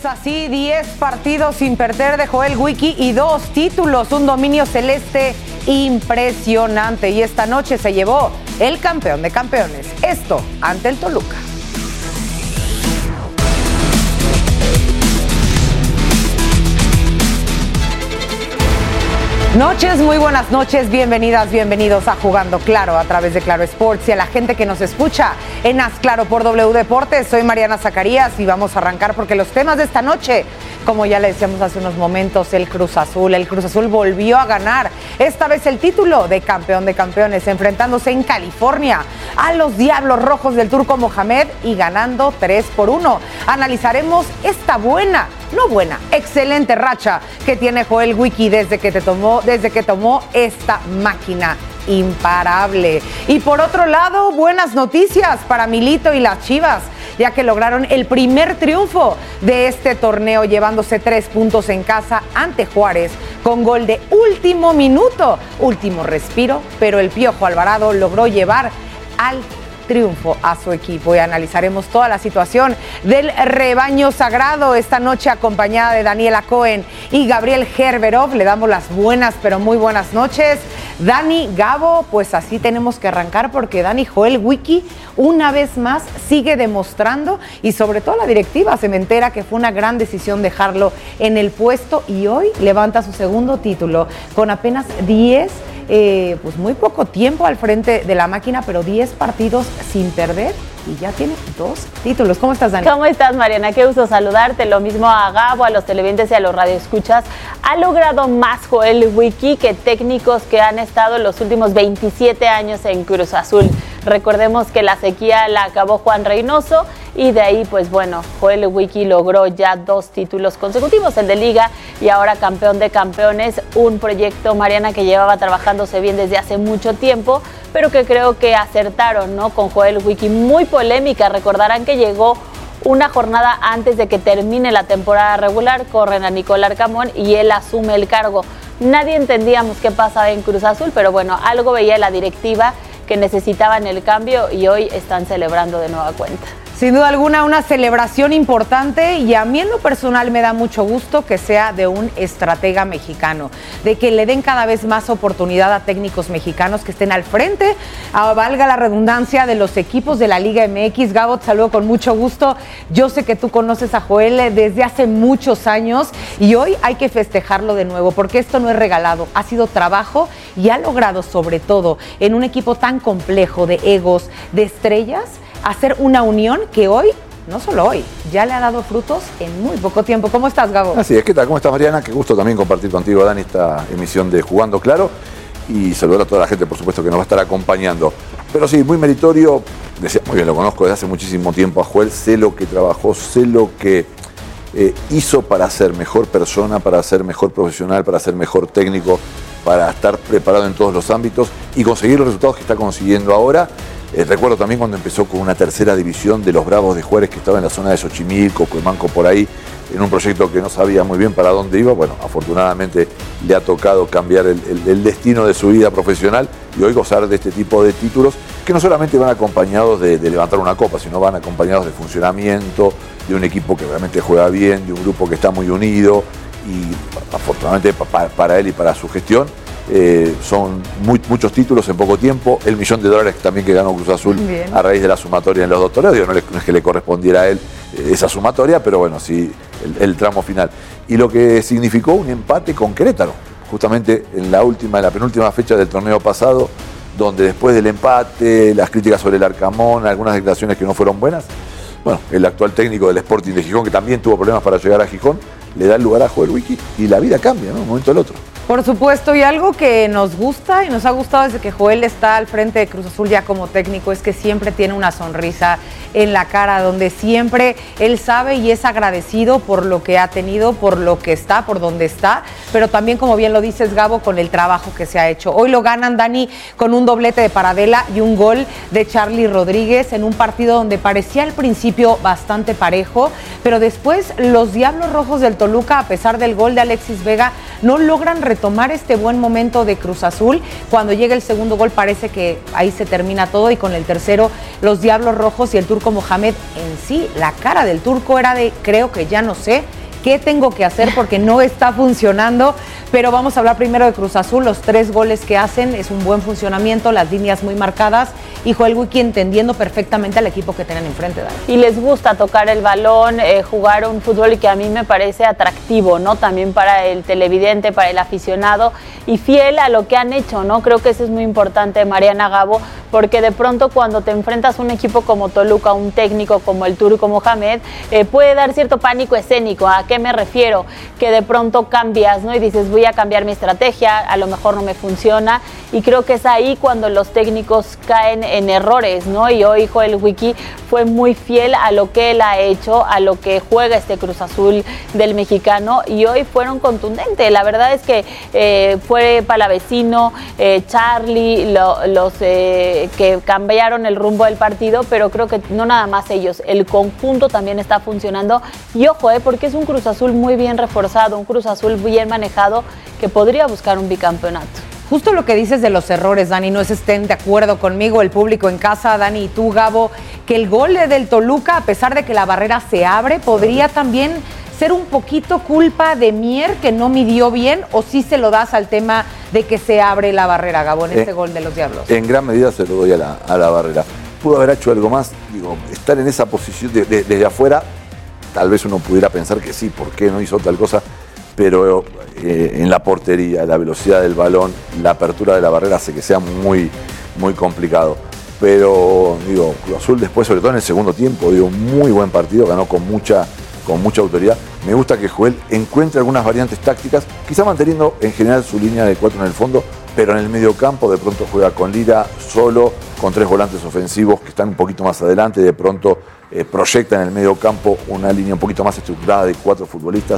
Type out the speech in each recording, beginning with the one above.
Pues así, 10 partidos sin perder de Joel Wicki y 2 títulos, un dominio celeste impresionante. Y esta noche se llevó el campeón de campeones, esto ante el Toluca. Noches, muy buenas noches, bienvenidas, bienvenidos a Jugando Claro a través de Claro Sports y a la gente que nos escucha en Haz Claro por W Deportes. Soy Mariana Zacarías y vamos a arrancar porque los temas de esta noche, como ya le decíamos hace unos momentos, el Cruz Azul volvió a ganar, esta vez el título de campeón de campeones, enfrentándose en California a los Diablos Rojos del Turco Mohamed y ganando 3-1. Analizaremos esta excelente racha que tiene Joel Wicki desde que tomó esta máquina imparable. Y por otro lado, buenas noticias para Milito y las Chivas, ya que lograron el primer triunfo de este torneo, llevándose 3 puntos en casa ante Juárez con gol de último minuto, último respiro, pero el Piojo Alvarado logró llevar al triunfo a su equipo y analizaremos toda la situación del rebaño sagrado esta noche acompañada de Daniela Cohen y Gabriel Gerberov. Le damos las buenas, pero muy buenas noches. Dani, Gabo, pues así tenemos que arrancar porque Dani, Joel Wicki una vez más sigue demostrando y sobre todo la directiva se me entera que fue una gran decisión dejarlo en el puesto y hoy levanta su segundo título con apenas 10 pues muy poco tiempo al frente de la máquina, pero 10 partidos sin perder y ya tiene 2 títulos. ¿Cómo estás, Dani? ¿Cómo estás, Mariana? Qué gusto saludarte. Lo mismo a Gabo, a los televidentes y a los radioescuchas. Ha logrado más Joel Wicki que técnicos que han estado los últimos 27 años en Cruz Azul. Recordemos que la sequía la acabó Juan Reynoso y de ahí, pues bueno, Joel Wicki logró ya 2 títulos consecutivos, el de Liga y ahora campeón de campeones, un proyecto, Mariana, que llevaba trabajándose bien desde hace mucho tiempo, pero que creo que acertaron, ¿no? Con Joel Wicki, muy polémica, recordarán que llegó una jornada antes de que termine la temporada regular, corren a Nicolás Arcamón y él asume el cargo. Nadie entendíamos qué pasaba en Cruz Azul, pero bueno, algo veía la directiva que necesitaban el cambio y hoy están celebrando de nueva cuenta. Sin duda alguna, una celebración importante y a mí en lo personal me da mucho gusto que sea de un estratega mexicano, de que le den cada vez más oportunidad a técnicos mexicanos que estén al frente, valga la redundancia, de los equipos de la Liga MX. Gabo, te saludo con mucho gusto. Yo sé que tú conoces a Joel desde hace muchos años y hoy hay que festejarlo de nuevo porque esto no es regalado, ha sido trabajo y ha logrado, sobre todo en un equipo tan complejo de egos, de estrellas, hacer una unión que hoy, no solo hoy, ya le ha dado frutos en muy poco tiempo. ¿Cómo estás, Gabo? Así es, ¿qué tal? ¿Cómo estás, Mariana? Qué gusto también compartir contigo, Dani, esta emisión de Jugando Claro y saludar a toda la gente, por supuesto, que nos va a estar acompañando. Pero sí, muy meritorio, decía, muy bien, lo conozco desde hace muchísimo tiempo a Joel, sé lo que trabajó, sé lo que hizo para ser mejor persona, para ser mejor profesional, para ser mejor técnico, para estar preparado en todos los ámbitos y conseguir los resultados que está consiguiendo ahora. Recuerdo también cuando empezó con una tercera división de los Bravos de Juárez que estaba en la zona de Xochimilco, Cuemanco, por ahí, en un proyecto que no sabía muy bien para dónde iba. Bueno, afortunadamente le ha tocado cambiar el destino de su vida profesional y hoy gozar de este tipo de títulos que no solamente van acompañados de levantar una copa, sino van acompañados de funcionamiento, de un equipo que realmente juega bien, de un grupo que está muy unido y afortunadamente para él y para su gestión. Son muchos títulos en poco tiempo, el $1 millón también que ganó Cruz Azul bien, a raíz de la sumatoria en los 2 torneos. No es que le correspondiera a él esa sumatoria, pero bueno, sí el tramo final. Y lo que significó un empate con Querétaro, justamente en la penúltima fecha del torneo pasado, donde después del empate, las críticas sobre el Arcamón, algunas declaraciones que no fueron buenas, bueno, el actual técnico del Sporting de Gijón, que también tuvo problemas para llegar a Gijón, le da el lugar a Joel Wicki y la vida cambia, ¿no? De un momento al otro. Por supuesto, y algo que nos gusta y nos ha gustado desde que Joel está al frente de Cruz Azul ya como técnico es que siempre tiene una sonrisa en la cara, donde siempre él sabe y es agradecido por lo que ha tenido, por lo que está, por donde está, pero también, como bien lo dices, Gabo, con el trabajo que se ha hecho. Hoy lo ganan, Dani, con un doblete de Paradela y un gol de Charly Rodríguez en un partido donde parecía al principio bastante parejo, pero después los Diablos Rojos del Toluca, a pesar del gol de Alexis Vega, no logran retomar este buen momento de Cruz Azul. Cuando llega el segundo gol parece que ahí se termina todo, y con el tercero los Diablos Rojos y el Turco Mohamed en sí, la cara del Turco era de creo que ya no sé qué tengo que hacer porque no está funcionando. Pero vamos a hablar primero de Cruz Azul. Los 3 goles que hacen es un buen funcionamiento, las líneas muy marcadas y Joel Wiki entendiendo perfectamente al equipo que tienen enfrente, Dani. Y les gusta tocar el balón, jugar un fútbol que a mí me parece atractivo, ¿no? También para el televidente, para el aficionado, y fiel a lo que han hecho, ¿no? Creo que eso es muy importante, Mariana, Gabo, porque de pronto cuando te enfrentas a un equipo como Toluca, un técnico como el Turco Mohamed, puede dar cierto pánico escénico. ¿A qué me refiero? Que de pronto cambias, ¿no? Y dices, voy a cambiar mi estrategia, a lo mejor no me funciona, y creo que es ahí cuando los técnicos caen en errores, ¿no? Y hoy Joel Wiki fue muy fiel a lo que él ha hecho, a lo que juega este Cruz Azul del mexicano, y hoy fueron contundentes. La verdad es que fue Palavecino, Charlie, los que cambiaron el rumbo del partido, pero creo que no nada más ellos, el conjunto también está funcionando. Y ojo, porque es un Cruz Azul muy bien reforzado, un Cruz Azul bien manejado, que podría buscar un bicampeonato. Justo lo que dices de los errores, Dani, no sé si estén de acuerdo conmigo, el público en casa, Dani y tú, Gabo, que el gol del Toluca, a pesar de que la barrera se abre, podría también ser un poquito culpa de Mier, que no midió bien, o sí se lo das al tema de que se abre la barrera, Gabo, en este gol de los Diablos. En gran medida se lo doy a la barrera. Pudo haber hecho algo más, digo, estar en esa posición desde afuera, tal vez uno pudiera pensar que sí, ¿por qué no hizo tal cosa? Pero en la portería, la velocidad del balón, la apertura de la barrera hace que sea muy, muy complicado. Pero, digo, Cruz Azul después, sobre todo en el segundo tiempo, dio un muy buen partido, ganó con mucha autoridad. Me gusta que Joel encuentre algunas variantes tácticas, quizá manteniendo en general su línea de 4 en el fondo, pero en el medio campo de pronto juega con Lira solo, con 3 volantes ofensivos que están un poquito más adelante, de pronto proyecta en el medio campo una línea un poquito más estructurada de 4 futbolistas,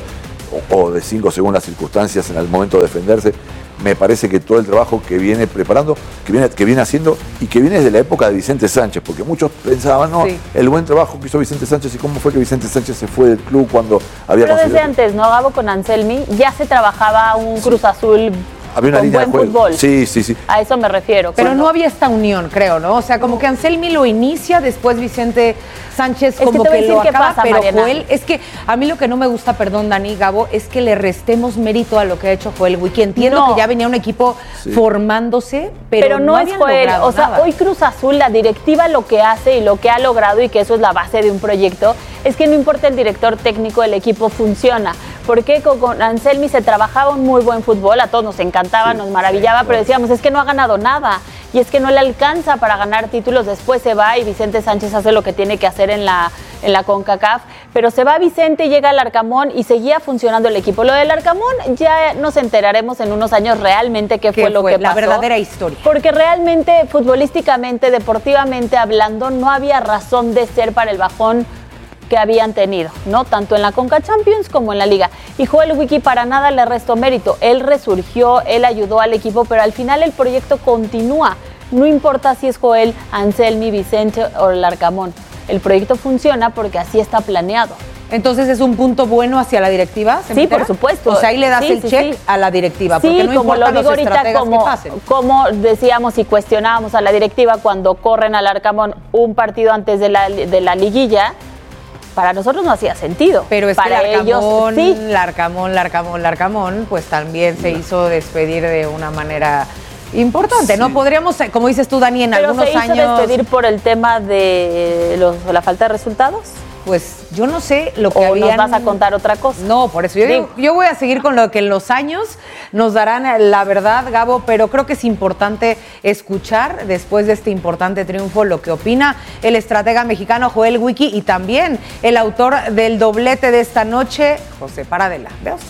o de 5 según las circunstancias en el momento de defenderse. Me parece que todo el trabajo que viene preparando, que viene haciendo, y que viene desde la época de Vicente Sánchez, porque muchos pensaban, no, sí, el buen trabajo que hizo Vicente Sánchez y cómo fue que Vicente Sánchez se fue del club cuando había conseguido. Pero desde antes, ¿no, Gabo? Con Anselmi ya se trabajaba un Cruz Azul. Había una línea de juego. Fútbol. Sí. A eso me refiero. Pero no había esta unión, creo, ¿no? O sea, como que Anselmi lo inicia, después Vicente Sánchez como que lo acaba, pasa, pero Mariana? Joel, es que a mí lo que no me gusta, perdón, Dani, Gabo, es que le restemos mérito a lo que ha hecho Joel Wiki. Entiendo que ya venía un equipo formándose, pero no es Joel. O sea, nada. Hoy Cruz Azul, la directiva lo que hace y lo que ha logrado, y que eso es la base de un proyecto, es que no importa el director técnico, el equipo funciona. Porque con Anselmi se trabajaba un muy buen fútbol, a todos nos encantaba, nos maravillaba, pero decíamos, es que no ha ganado nada, y es que no le alcanza para ganar títulos. Después se va y Vicente Sánchez hace lo que tiene que hacer en la CONCACAF, pero se va Vicente, llega al Arcamón y seguía funcionando el equipo. Lo del Arcamón ya nos enteraremos en unos años realmente qué fue lo que pasó. La verdadera historia. Porque realmente, futbolísticamente, deportivamente hablando, no había razón de ser para el bajón que habían tenido, ¿no? Tanto en la Conca Champions como en la Liga. Y Joel Wiki para nada le restó mérito. Él resurgió, él ayudó al equipo, pero al final el proyecto continúa. No importa si es Joel, Anselmi, Vicente o el Arcamón. El proyecto funciona porque así está planeado. Entonces, ¿es un punto bueno hacia la directiva? Sí, por supuesto. O sea, ahí le das el check a la directiva, porque no como importa lo digo los estrategas ahorita, que pasen. como decíamos y cuestionábamos a la directiva cuando corren al Arcamón un partido antes de la liguilla. Para nosotros no hacía sentido. Pero es para que ellos, sí. Larcamón, pues también se hizo despedir de una manera importante, sí. ¿No? Podríamos, como dices tú, Dani, en algunos años... ¿Pero se hizo despedir por el tema de la falta de resultados? Pues yo no sé lo que ¿O nos vas a contar otra cosa? No, por eso yo voy a seguir con lo que en los años nos darán la verdad, Gabo, pero creo que es importante escuchar después de este importante triunfo lo que opina el estratega mexicano Joel Wiki y también el autor del doblete de esta noche, José Paradela. Vea usted.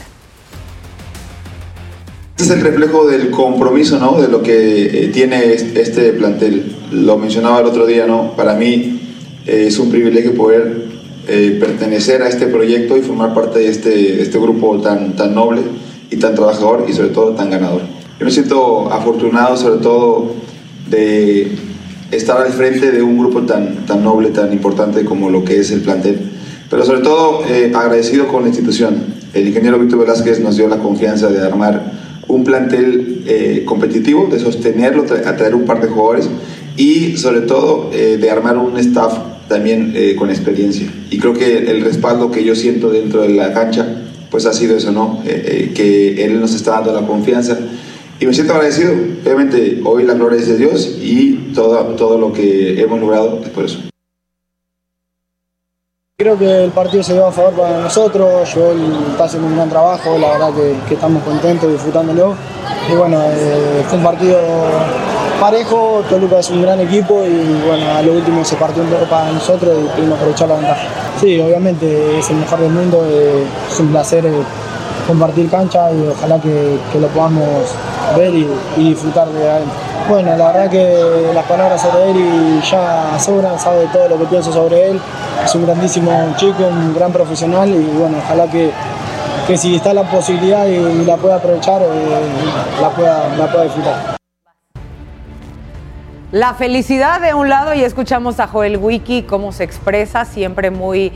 Este es el reflejo del compromiso, ¿no? De lo que tiene este plantel. Lo mencionaba el otro día, ¿no? Para mí es un privilegio poder pertenecer a este proyecto y formar parte de este grupo tan noble y tan trabajador y sobre todo tan ganador. Yo me siento afortunado sobre todo de estar al frente de un grupo tan noble, tan importante como lo que es el plantel, pero sobre todo agradecido con la institución. El ingeniero Víctor Velázquez nos dio la confianza de armar un plantel competitivo, de sostenerlo, atraer un par de jugadores y sobre todo de armar un staff también con experiencia. Y creo que el respaldo que yo siento dentro de la cancha pues ha sido eso, ¿no? Que él nos está dando la confianza y me siento agradecido. Obviamente hoy la gloria es de Dios y todo lo que hemos logrado es por eso. Creo que el partido se dio a favor para nosotros. Joel está haciendo un gran trabajo, la verdad que estamos contentos, disfrutándolo. Y bueno, fue un partido parejo. Toluca es un gran equipo y bueno, a lo último se partió un poco para nosotros y pudimos aprovechar la ventaja. Sí, obviamente es el mejor del mundo, es un placer compartir cancha y ojalá que lo podamos ver y disfrutar de él. Bueno, la verdad que las palabras sobre él ya sobran, sabe todo lo que pienso sobre él. Es un grandísimo chico, un gran profesional y bueno, ojalá que si está la posibilidad y la pueda aprovechar, la pueda disfrutar. La felicidad de un lado y escuchamos a Joel Wiki cómo se expresa, siempre muy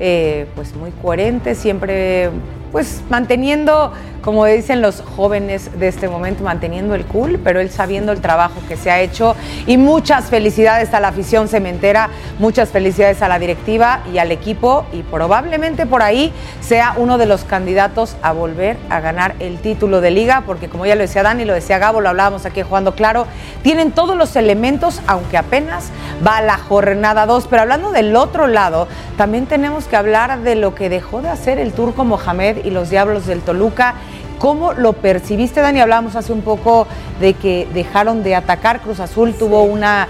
coherente, siempre pues manteniendo, como dicen los jóvenes de este momento, manteniendo el cool, pero él sabiendo el trabajo que se ha hecho. Y muchas felicidades a la afición cementera, muchas felicidades a la directiva y al equipo, y probablemente por ahí sea uno de los candidatos a volver a ganar el título de liga, porque como ya lo decía Dani, lo decía Gabo, lo hablábamos aquí Jugando Claro, tienen todos los elementos, aunque apenas va la jornada 2. Pero hablando del otro lado, también tenemos que hablar de lo que dejó de hacer el Turco Mohamed y los Diablos del Toluca. ¿Cómo lo percibiste, Dani? Hablábamos hace un poco de que dejaron de atacar. Cruz Azul tuvo una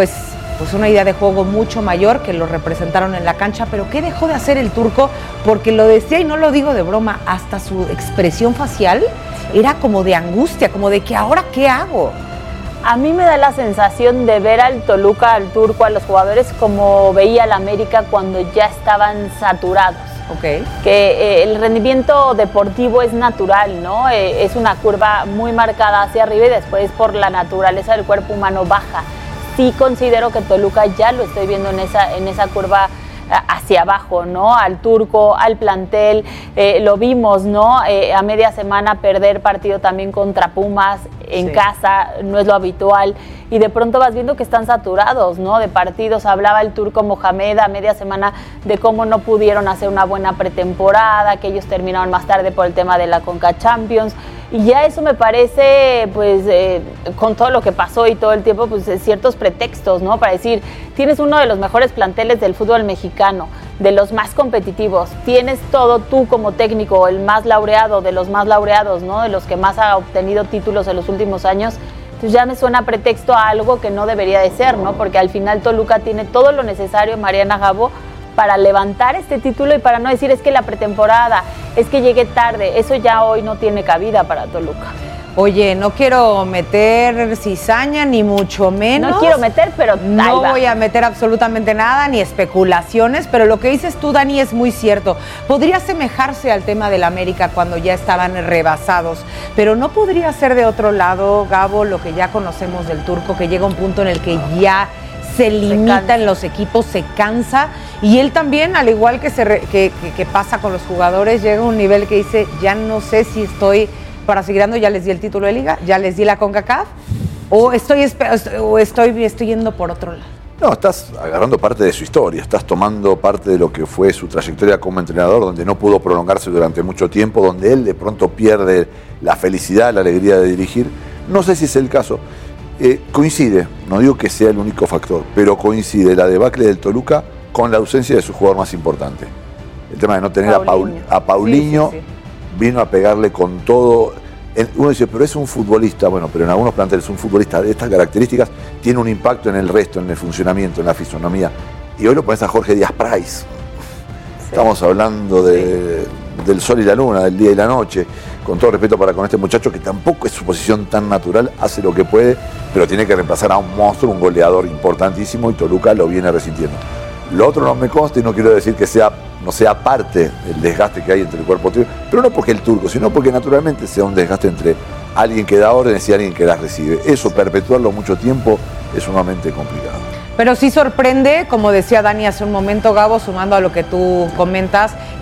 idea de juego mucho mayor, que lo representaron en la cancha, pero ¿qué dejó de hacer el Turco? Porque lo decía y no lo digo de broma, hasta su expresión facial era como de angustia, como de que ¿ahora qué hago? A mí me da la sensación de ver al Toluca, al Turco, a los jugadores como veía al América cuando ya estaban saturados. Okay. Que el rendimiento deportivo es natural, ¿no? Es una curva muy marcada hacia arriba y después por la naturaleza del cuerpo humano baja. Sí considero que Toluca ya lo estoy viendo en esa curva hacia abajo, ¿no? Al Turco, al plantel, lo vimos, ¿no? A media semana perder partido también contra Pumas en casa, no es lo habitual, y de pronto vas viendo que están saturados, ¿no? De partidos. Hablaba el Turco Mohamed a media semana de cómo no pudieron hacer una buena pretemporada, que ellos terminaron más tarde por el tema de la Conca Champions, y ya eso me parece, pues, con todo lo que pasó y todo el tiempo, pues, ciertos pretextos, ¿no? Para decir, tienes uno de los mejores planteles del fútbol mexicano, de los más competitivos, tienes todo tú como técnico, el más laureado de los más laureados, ¿no? De los que más ha obtenido títulos en los últimos años. Entonces ya me suena pretexto a algo que no debería de ser, ¿no? Porque al final Toluca tiene todo lo necesario, Mariana, Gabo, para levantar este título y para no decir es que la pretemporada, es que llegué tarde. Eso ya hoy no tiene cabida para Toluca. Oye, no quiero meter cizaña, ni mucho menos. No quiero meter, pero no voy a meter absolutamente nada, ni especulaciones, pero lo que dices tú, Dani, es muy cierto. Podría asemejarse al tema del América cuando ya estaban rebasados, pero no podría ser de otro lado, Gabo, lo que ya conocemos del Turco, que llega un punto en el que ya se limita en los equipos, se cansa, y él también, al igual que pasa con los jugadores, llega a un nivel que dice, ya no sé si estoy para seguir dando, ya les di el título de liga, ya les di la CONCACAF, o estoy yendo por otro lado. No, estás agarrando parte de su historia, estás tomando parte de lo que fue su trayectoria como entrenador, donde no pudo prolongarse durante mucho tiempo, donde él de pronto pierde la felicidad, la alegría de dirigir. No sé si es el caso. Coincide, no digo que sea el único factor, pero coincide la debacle del Toluca con la ausencia de su jugador más importante. El tema de no tener a Paulinho. Sí. Vino a pegarle con todo. Uno dice, pero es un futbolista. Bueno, pero en algunos planteles un futbolista de estas características tiene un impacto en el resto, en el funcionamiento, en la fisonomía. Y hoy lo pones a Jorge Díaz Price. Sí. Estamos hablando del sol y la luna, del día y la noche. Con todo respeto para con este muchacho, que tampoco es su posición tan natural, hace lo que puede, pero tiene que reemplazar a un monstruo, un goleador importantísimo, y Toluca lo viene resintiendo. Lo otro no me consta y no quiero decir que no sea parte del desgaste que hay entre el cuerpo técnico, pero no porque el Turco, sino porque naturalmente sea un desgaste entre alguien que da órdenes y alguien que las recibe. Eso, perpetuarlo mucho tiempo, es sumamente complicado. Pero sí sorprende, como decía Dani hace un momento, Gabo, sumando a lo que tú comentas,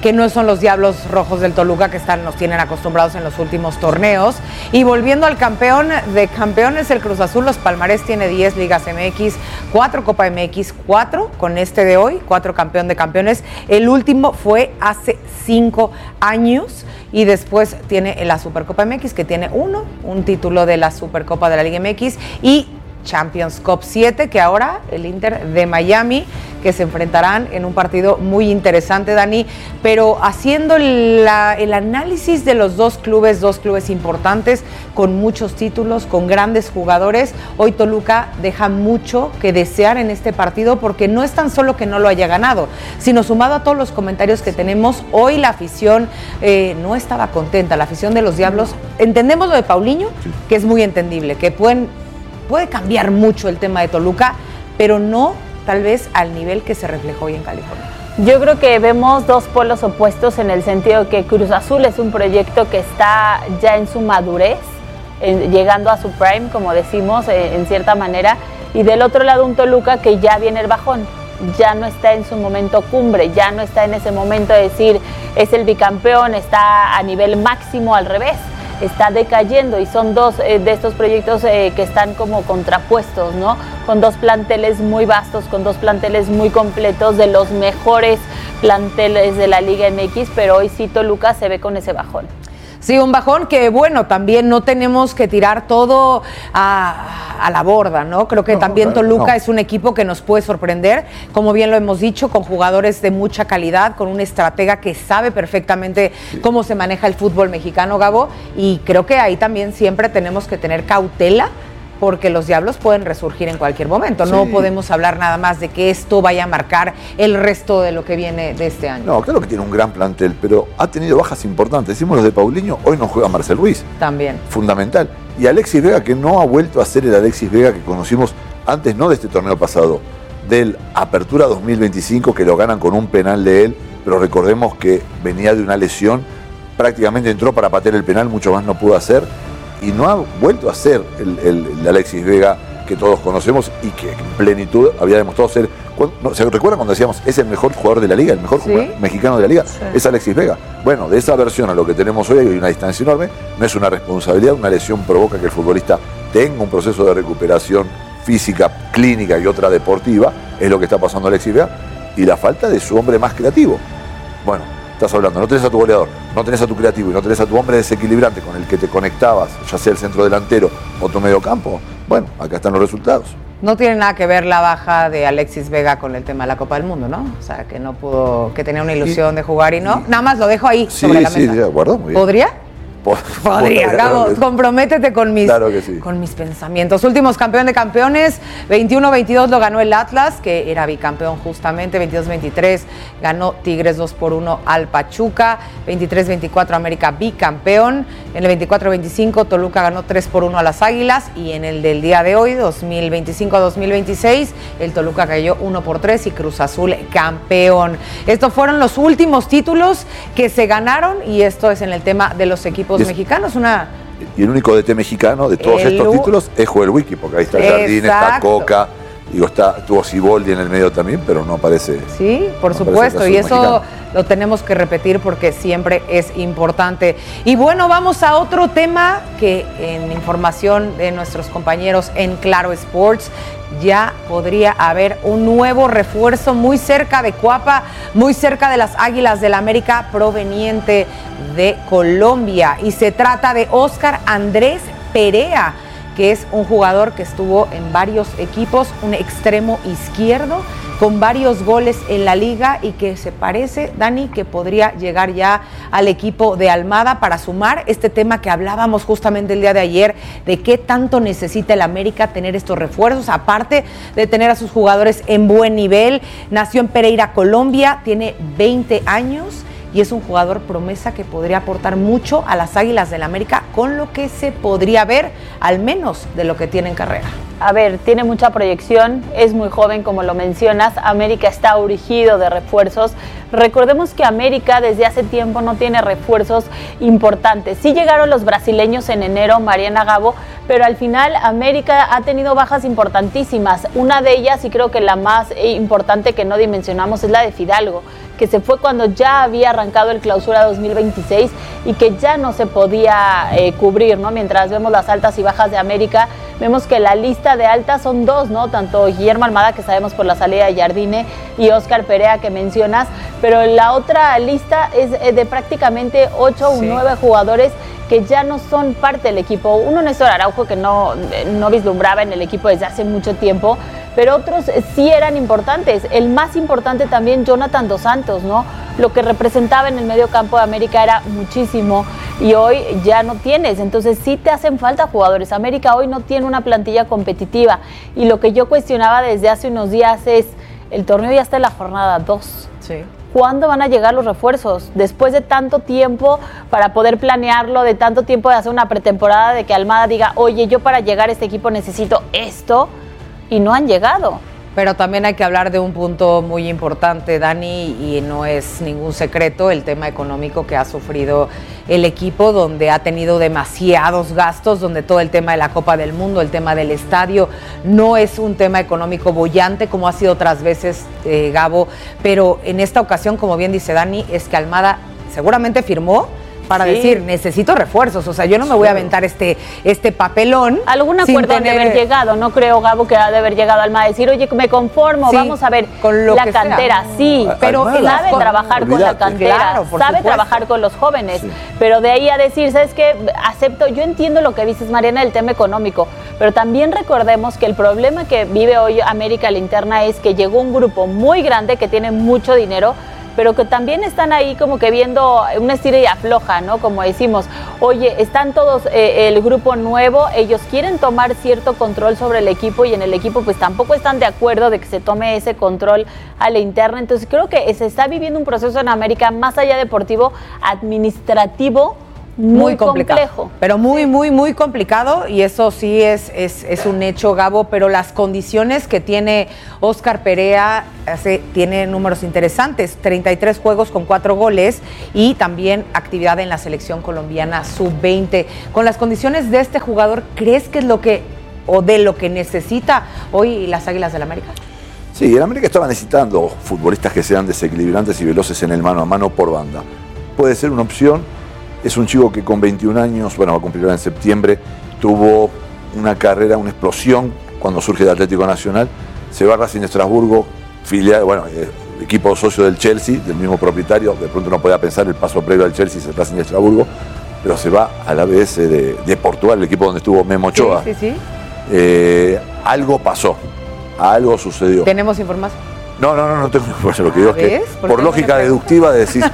que no son los Diablos Rojos del Toluca que nos tienen acostumbrados en los últimos torneos. Y volviendo al campeón de campeones, el Cruz Azul, los palmarés tiene 10 Ligas MX, 4 Copa MX, 4 con este de hoy, 4 campeón de campeones. El último fue hace 5 años. Y después tiene la Supercopa MX, que tiene un título de la Supercopa de la Liga MX, y Champions Cup 7, que ahora el Inter de Miami, que se enfrentarán en un partido muy interesante, Dani. Pero haciendo el análisis de los dos clubes importantes, con muchos títulos, con grandes jugadores, hoy Toluca deja mucho que desear en este partido, porque no es tan solo que no lo haya ganado, sino sumado a todos los comentarios que tenemos, hoy la afición no estaba contenta, la afición de los Diablos. Entendemos lo de Paulinho, que es muy entendible, que puede cambiar mucho el tema de Toluca, pero no tal vez al nivel que se reflejó hoy en California. Yo creo que vemos dos polos opuestos, en el sentido que Cruz Azul es un proyecto que está ya en su madurez, llegando a su prime, como decimos, en cierta manera, y del otro lado un Toluca que ya viene el bajón, ya no está en su momento cumbre, ya no está en ese momento de decir es el bicampeón, está a nivel máximo, al revés. Está decayendo, y son dos de estos proyectos que están como contrapuestos, ¿no? Con dos planteles muy vastos, con dos planteles muy completos, de los mejores planteles de la Liga MX, pero hoy sí Toluca se ve con ese bajón. Sí, un bajón que, bueno, también no tenemos que tirar todo a la borda, ¿no? Creo que también Toluca es un equipo que nos puede sorprender, como bien lo hemos dicho, con jugadores de mucha calidad, con un estratega que sabe perfectamente cómo se maneja el fútbol mexicano, Gabo, y creo que ahí también siempre tenemos que tener cautela, porque los Diablos pueden resurgir en cualquier momento. No podemos hablar nada más de que esto vaya a marcar el resto de lo que viene de este año. No, claro que tiene un gran plantel, pero ha tenido bajas importantes. Decimos los de Paulinho, hoy no juega Marcel Ruiz. También. Fundamental. Y Alexis Vega, que no ha vuelto a ser el Alexis Vega que conocimos antes, no de este torneo pasado, del Apertura 2025, que lo ganan con un penal de él, pero recordemos que venía de una lesión, prácticamente entró para patear el penal, mucho más no pudo hacer, y no ha vuelto a ser el Alexis Vega que todos conocemos y que en plenitud había demostrado ser. ¿Se recuerdan cuando decíamos es el mejor jugador de la liga, el mejor jugador mexicano de la liga? Sí. Es Alexis Vega. Bueno, de esa versión a lo que tenemos hoy hay una distancia enorme, no es una responsabilidad, una lesión provoca que el futbolista tenga un proceso de recuperación física, clínica y otra deportiva, es lo que está pasando a Alexis Vega, y la falta de su hombre más creativo. Bueno, estás hablando, no tenés a tu goleador, no tenés a tu creativo y no tenés a tu hombre desequilibrante con el que te conectabas, ya sea el centro delantero o tu medio campo. Bueno, acá están los resultados. No tiene nada que ver la baja de Alexis Vega con el tema de la Copa del Mundo, ¿no? O sea, que no pudo, que tenía una ilusión de jugar y no. Nada más lo dejo ahí sobre la mesa. Sí, de acuerdo, muy bien. ¿Podría? Podría, Gabo, comprométete con mis pensamientos. Últimos campeón de campeones, 21-22 lo ganó el Atlas, que era bicampeón justamente, 22-23 ganó Tigres 2-1 al Pachuca, 23-24 América bicampeón, en el 24-25 Toluca ganó 3-1 a las Águilas, y en el del día de hoy, 2025-2026, el Toluca cayó 1-3 y Cruz Azul campeón. Estos fueron los últimos títulos que se ganaron, y esto es en el tema de los equipos mexicanos. Y el único DT mexicano de todos estos títulos es Joel Wiki, porque ahí está Jardín, está Coca, estuvo Siboldi en el medio también, pero no aparece. Sí, por supuesto, y eso mexicano lo tenemos que repetir porque siempre es importante. Y bueno, vamos a otro tema que en información de nuestros compañeros en Claro Sports, ya podría haber un nuevo refuerzo muy cerca de Cuapa, muy cerca de las Águilas del América, proveniente de Colombia. Y se trata de Óscar Andrés Perea, que es un jugador que estuvo en varios equipos, un extremo izquierdo, con varios goles en la liga, y que se parece, Dani, que podría llegar ya al equipo de Almada para sumar este tema que hablábamos justamente el día de ayer, de qué tanto necesita el América tener estos refuerzos, aparte de tener a sus jugadores en buen nivel. Nació en Pereira, Colombia, tiene 20 años, y es un jugador promesa que podría aportar mucho a las Águilas del América, con lo que se podría ver, al menos de lo que tiene en carrera. A ver, tiene mucha proyección, es muy joven, como lo mencionas. América está urgido de refuerzos. Recordemos que América desde hace tiempo no tiene refuerzos importantes. Sí llegaron los brasileños en enero, Mariana, Gabo, pero al final América ha tenido bajas importantísimas. Una de ellas, y creo que la más importante que no dimensionamos, es la de Fidalgo, que se fue cuando ya había arrancado el Clausura 2026 y que ya no se podía cubrir, ¿no? Mientras vemos las altas y bajas de América, vemos que la lista de altas son dos, ¿no? Tanto Guillermo Almada, que sabemos por la salida de Jardine, y Óscar Perea, que mencionas, pero la otra lista es de prácticamente 8 o 9 jugadores que ya no son parte del equipo. Uno, Néstor Araujo, que no vislumbraba en el equipo desde hace mucho tiempo, pero otros sí eran importantes. El más importante también, Jonathan Dos Santos, ¿no? Lo que representaba en el medio campo de América era muchísimo y hoy ya no tienes. Entonces sí te hacen falta jugadores. América hoy no tiene una plantilla competitiva y lo que yo cuestionaba desde hace unos días es, el torneo ya está en la jornada 2. Sí. ¿Cuándo van a llegar los refuerzos? Después de tanto tiempo para poder planearlo, de tanto tiempo de hacer una pretemporada, de que Almada diga, oye, yo para llegar a este equipo necesito esto, y no han llegado. Pero también hay que hablar de un punto muy importante, Dani, y no es ningún secreto, el tema económico que ha sufrido el equipo, donde ha tenido demasiados gastos, donde todo el tema de la Copa del Mundo, el tema del estadio, no es un tema económico boyante como ha sido otras veces, Gabo, pero en esta ocasión, como bien dice Dani, es que Almada seguramente firmó para decir, necesito refuerzos, o sea, yo no me voy a aventar este papelón. Algún acuerdo han de haber llegado, no creo, Gabo, que ha de haber llegado Almada a decir, oye, me conformo, vamos a ver con la cantera, sí, pero sabe trabajar con la cantera, sabe trabajar con los jóvenes, pero de ahí a decir, ¿sabes qué? Acepto, yo entiendo lo que dices, Mariana, del tema económico, pero también recordemos que el problema que vive hoy América la interna es que llegó un grupo muy grande que tiene mucho dinero, pero que también están ahí como que viendo una estira y afloja, ¿no? Como decimos, oye, están todos el grupo nuevo, ellos quieren tomar cierto control sobre el equipo y en el equipo pues tampoco están de acuerdo de que se tome ese control a la interna. Entonces creo que se está viviendo un proceso en América más allá deportivo, administrativo, muy complejo. Pero muy complicado, y eso sí es un hecho, Gabo, pero las condiciones que tiene Óscar Perea tiene números interesantes, 33 juegos con 4 goles y también actividad en la selección colombiana sub-20. Con las condiciones de este jugador, ¿crees que es lo que necesita hoy las Águilas del América? Sí, el América estaba necesitando futbolistas que sean desequilibrantes y veloces en el mano a mano por banda. Puede ser una opción. Es un chico que con 21 años, bueno, va a cumplir en septiembre, tuvo una carrera, una explosión cuando surge de Atlético Nacional, se va a Racing de Estrasburgo, filial, equipo socio del Chelsea, del mismo propietario, de pronto no podía pensar el paso previo al Chelsea es el Racing de Estrasburgo, pero se va a la ABS de Portugal, el equipo donde estuvo Memo Ochoa. Sí. Algo pasó, algo sucedió. ¿Tenemos información? No tengo información. Lo que digo es que, por lógica deductiva, decís,